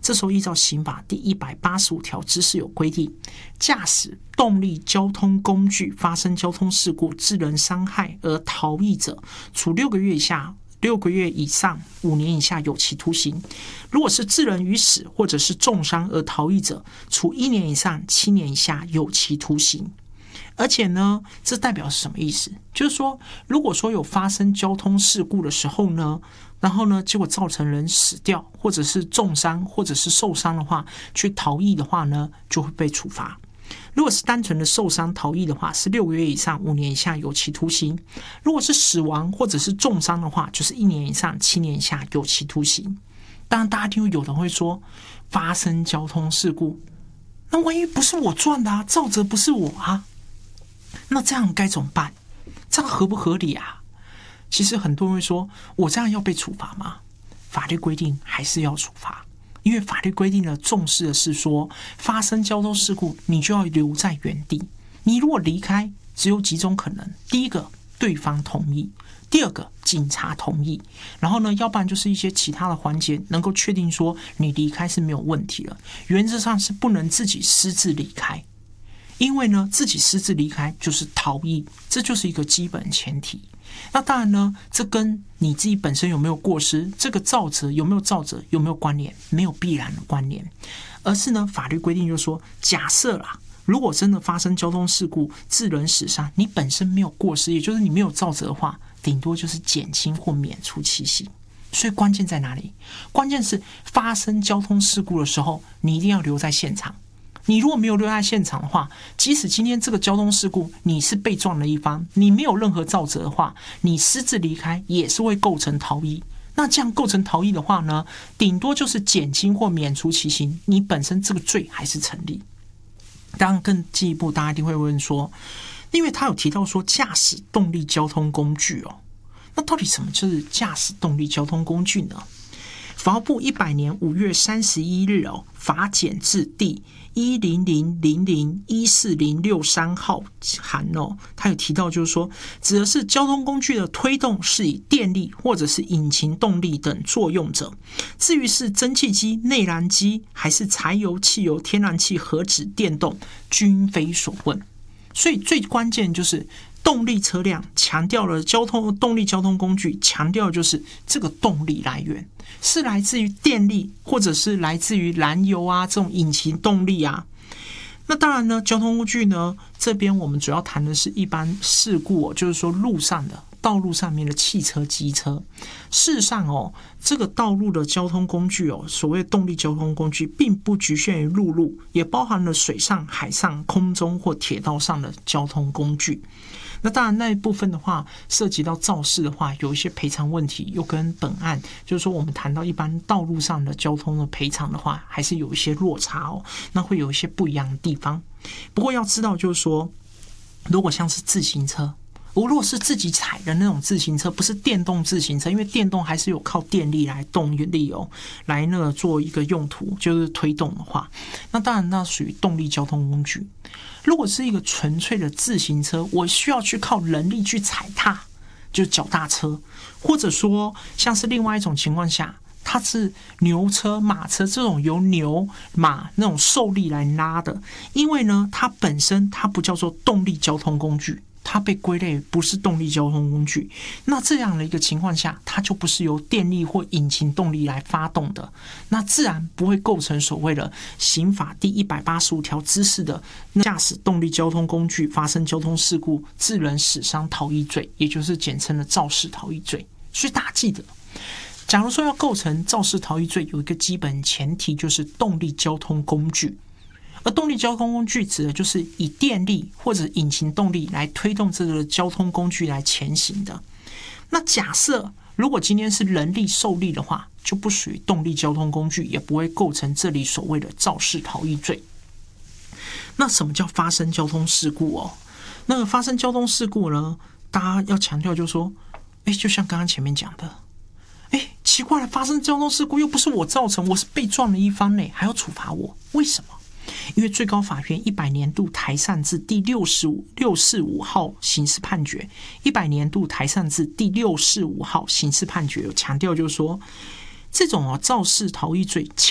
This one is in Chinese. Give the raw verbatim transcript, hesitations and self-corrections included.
这时候依照刑法第一百八十五条之四有规定，驾驶动力交通工具发生交通事故致人伤害而逃逸者，处六个月以下六个月以上五年以下有期徒刑；如果是致人于死或者是重伤而逃逸者，处一年以上七年以下有期徒刑。而且呢，这代表是什么意思？就是说，如果说有发生交通事故的时候呢，然后呢，结果造成人死掉，或者是重伤，或者是受伤的话，去逃逸的话呢，就会被处罚。如果是单纯的受伤逃逸的话，是六个月以上五年以下有期徒刑；如果是死亡或者是重伤的话，就是一年以上七年以下有期徒刑。当然，大家听有人会说，发生交通事故，那万一不是我赚的啊，肇责不是我啊，那这样该怎么办？这样合不合理啊？其实很多人会说，我这样要被处罚吗？法律规定还是要处罚。因为法律规定了，重视的是说，发生交通事故，你就要留在原地。你如果离开，只有几种可能：第一个，对方同意；第二个，警察同意。然后呢，要不然就是一些其他的环节能够确定说你离开是没有问题了。原则上是不能自己私自离开，因为呢，自己私自离开就是逃逸，这就是一个基本前提。那当然呢，这跟你自己本身有没有过失，这个肇责有没有肇责有没有关联，没有必然的关联，而是呢，法律规定就是说，假设啦，如果真的发生交通事故致人死伤，你本身没有过失，也就是你没有肇责的话，顶多就是减轻或免除其刑。所以关键在哪里？关键是发生交通事故的时候，你一定要留在现场。你如果没有留在现场的话，即使今天这个交通事故你是被撞的一方，你没有任何肇责的话，你私自离开也是会构成逃逸。那这样构成逃逸的话呢，顶多就是减轻或免除其刑，你本身这个罪还是成立。当然更进一步，大家一定会问说，因为他有提到说驾驶动力交通工具哦，那到底什么就是驾驶动力交通工具呢？法务部一百年五月三十一日哦，法检字第一零零零零一四零六三号函哦，他有提到就是说，指的是交通工具的推动是以电力或者是引擎动力等作用者，至于是蒸汽机、内燃机还是柴油、汽油、天然气、核子电动，均非所问。所以最关键就是动力车辆，强调了交通动力交通工具，强调的就是这个动力来源是来自于电力，或者是来自于燃油啊这种引擎动力啊。那当然呢，交通工具呢这边我们主要谈的是一般事故哦，就是说路上的道路上面的汽车、机车。事实上哦，这个道路的交通工具哦，所谓动力交通工具，并不局限于陆路，也包含了水上、海上、空中或铁道上的交通工具。那当然那一部分的话，涉及到肇事的话，有一些赔偿问题，又跟本案就是说我们谈到一般道路上的交通的赔偿的话，还是有一些落差哦，那会有一些不一样的地方。不过要知道就是说，如果像是自行车，如果是自己踩的那种自行车，不是电动自行车，因为电动还是有靠电力来动力哦，来那个做一个用途，就是推动的话，那当然那属于动力交通工具。如果是一个纯粹的自行车，我需要去靠人力去踩踏，就是脚踏车，或者说像是另外一种情况下，它是牛车、马车这种由牛、马那种受力来拉的，因为呢，它本身它不叫做动力交通工具，它被归类不是动力交通工具。那这样的一个情况下，它就不是由电力或引擎动力来发动的，那自然不会构成所谓的刑法第一百八十五条之四的驾驶动力交通工具发生交通事故致人死伤逃逸罪，也就是简称的肇事逃逸罪。所以大家记得，假如说要构成肇事逃逸罪，有一个基本前提就是动力交通工具。而动力交通工具指的就是以电力或者引擎动力来推动这个交通工具来前行的。那假设如果今天是人力受力的话，就不属于动力交通工具，也不会构成这里所谓的肇事逃逸罪。那什么叫发生交通事故哦？那个发生交通事故呢，大家要强调就是说，哎，就像刚刚前面讲的，哎，奇怪了，发生交通事故又不是我造成，我是被撞的一方呢，还要处罚我，为什么？因为最高法院一百年度台上字第六十五六四五号刑事判决，一百年度台上字第六四五号刑事判决有强调，就是说这种哦肇事逃逸罪